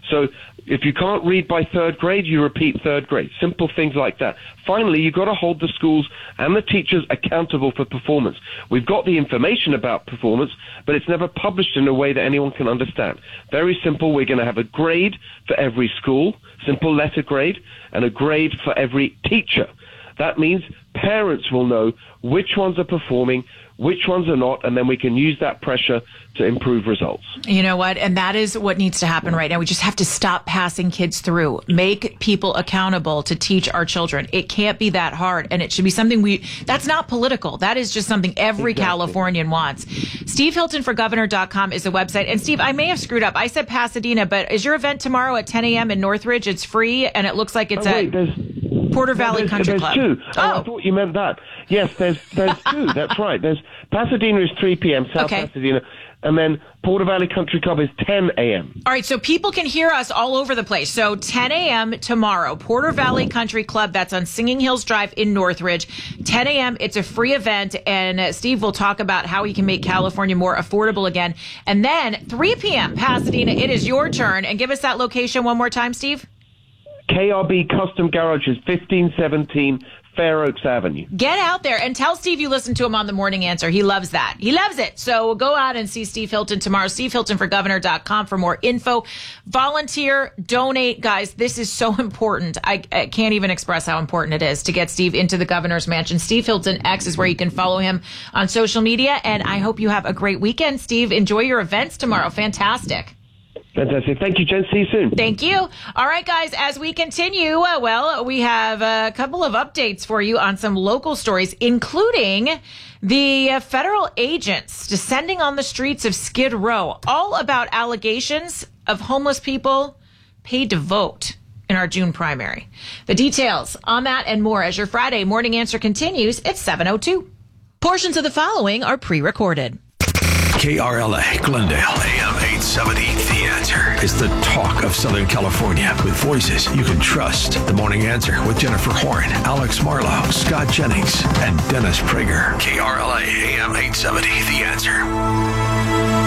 So if you can't read by third grade, you repeat third grade. Simple things like that. Finally, you've got to hold the schools and the teachers accountable for performance. We've got the information about performance, but it's never published in a way that anyone can understand. Very simple. We're going to have a grade for every school, simple letter grade, and a grade for every teacher. That means parents will know which ones are performing, which ones are not, and then we can use that pressure to improve results. You know what? And that is what needs to happen right now. We just have to stop passing kids through, make people accountable to teach our children. It can't be that hard. And it should be something that's not political. That is just something every Californian wants. Steve Hilton for Governor.com is the website. And Steve, I may have screwed up. I said Pasadena, but is your event tomorrow at 10 a.m. in Northridge? It's free, and it looks like it's Porter Valley Country Club. There's two. I thought you meant that. Yes, there's two. That's right. There's Pasadena is 3 p.m. South Pasadena, and then Porter Valley Country Club is 10 a.m. All right, so people can hear us all over the place. So 10 a.m. tomorrow, Porter Valley Country Club. That's on Singing Hills Drive in Northridge. 10 a.m. It's a free event, and Steve will talk about how he can make California more affordable again. And then 3 p.m. Pasadena. It is your turn, and give us that location one more time, Steve. KRB Custom Garages, 1517 Fair Oaks Avenue. Get out there and tell Steve you listen to him on The Morning Answer. He loves that. He loves it. So go out and see Steve Hilton tomorrow. Steve Hilton for Governor.com for more info. Volunteer, donate. Guys, this is so important. I can't even express how important it is to get Steve into the governor's mansion. Steve Hilton X is where you can follow him on social media. And I hope you have a great weekend, Steve. Enjoy your events tomorrow. Fantastic. Fantastic. Thank you, Jen. See you soon. Thank you. All right, guys, as we continue, we have a couple of updates for you on some local stories, including the federal agents descending on the streets of Skid Row, all about allegations of homeless people paid to vote in our June primary. The details on that and more as your Friday Morning Answer continues at 7:02. Portions of the following are pre-recorded. KRLA, Glendale, AM 870. The Answer is the talk of Southern California with voices you can trust. The Morning Answer with Jennifer Horn, Alex Marlowe, Scott Jennings, and Dennis Prager. KRLA, AM 870. The Answer.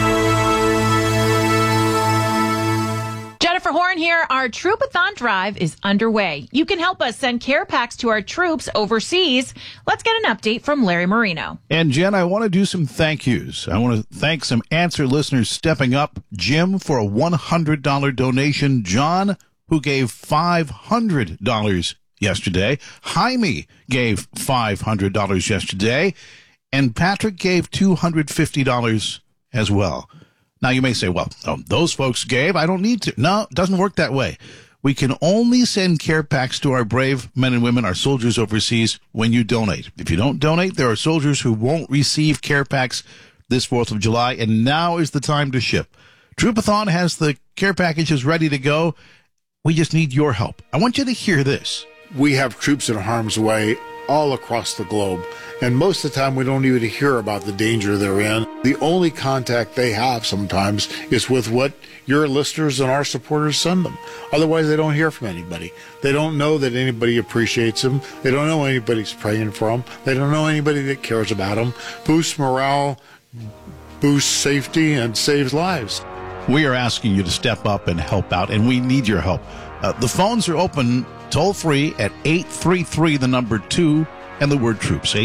Jennifer Horn here. Our Troopathon drive is underway. You can help us send care packs to our troops overseas. Let's get an update from Larry Marino. And Jen, I want to do some thank yous. I want to thank some Answer listeners stepping up. Jim for a $100 donation. John, who gave $500 yesterday. Jaime gave $500 yesterday. And Patrick gave $250 as well. Now, you may say, well, those folks gave. I don't need to. No, it doesn't work that way. We can only send care packs to our brave men and women, our soldiers overseas, when you donate. If you don't donate, there are soldiers who won't receive care packs this 4th of July, and now is the time to ship. Troopathon has the care packages ready to go. We just need your help. I want you to hear this. We have troops in harm's way all across the globe, and most of the time we don't even hear about the danger they're in. The only contact they have sometimes is with what your listeners and our supporters send them. Otherwise, they don't hear from anybody. They don't know that anybody appreciates them. They don't know anybody's praying for them. They don't know anybody that cares about them. Boosts morale, boosts safety, and saves lives. We are asking you to step up and help out, and we need your help. The phones are open toll-free at 833, the number 2, and the word troops,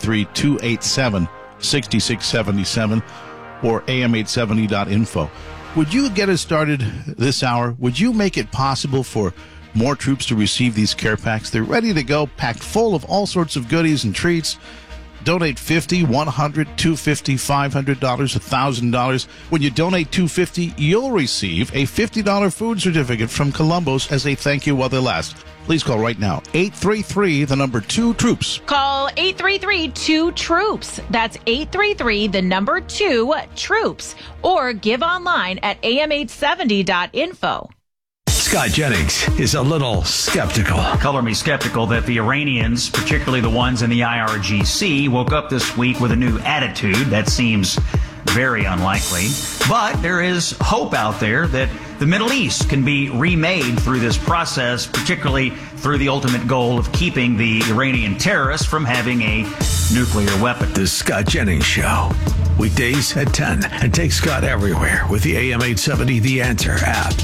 833-287-6677, or am870.info. Would you get us started this hour? Would you make it possible for more troops to receive these care packs? They're ready to go, packed full of all sorts of goodies and treats. Donate $50, $100, $250, $500, $1,000. When you donate $250, you'll receive a $50 food certificate from Columbus as a thank you while they last. Please call right now, 833, the number 2, troops. Call 833-2-TROOPS. That's 833, the number 2, troops. Or give online at am870.info. Scott Jennings is a little skeptical. Color me skeptical that the Iranians, particularly the ones in the IRGC, woke up this week with a new attitude. That seems very unlikely. But there is hope out there that the Middle East can be remade through this process, particularly through the ultimate goal of keeping the Iranian terrorists from having a nuclear weapon. The Scott Jennings Show. Weekdays at 10. And take Scott everywhere with the AM 870 The Answer app.